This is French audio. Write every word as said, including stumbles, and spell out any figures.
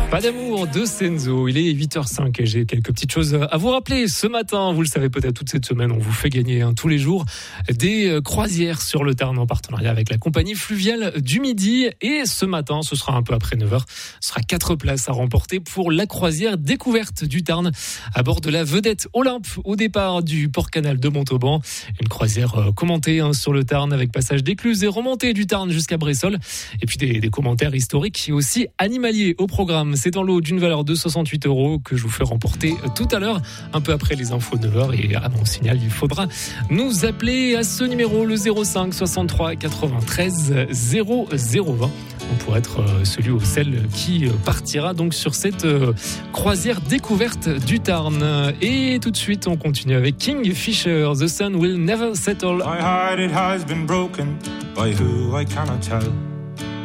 Pas d'amour de Senzo, il est huit heures cinq et j'ai quelques petites choses à vous rappeler ce matin. Vous le savez peut-être, toute cette semaine, on vous fait gagner hein, tous les jours des croisières sur le Tarn en partenariat avec la compagnie fluviale du Midi. Et ce matin, ce sera un peu après neuf heures, ce sera quatre places à remporter pour la croisière découverte du Tarn à bord de la vedette Olympe au départ du port-canal de Montauban. Une croisière commentée hein, sur le Tarn avec passage d'Écluse et remontée du Tarn jusqu'à Bressol. Et puis des, des commentaires historiques et aussi animaliers au programme. C'est dans l'eau d'une valeur de soixante-huit euros que je vous fais remporter tout à l'heure, un peu après les infos de neuf heures. Et à mon signal, il faudra nous appeler à ce numéro, le zéro cinq soixante-trois quatre-vingt-treize zéro zéro vingt. On pourrait être celui ou celle qui partira donc sur cette croisière découverte du Tarn. Et tout de suite, on continue avec Kingfisher, The Sun Will Never Settle. My heart, it has been broken by who I cannot tell.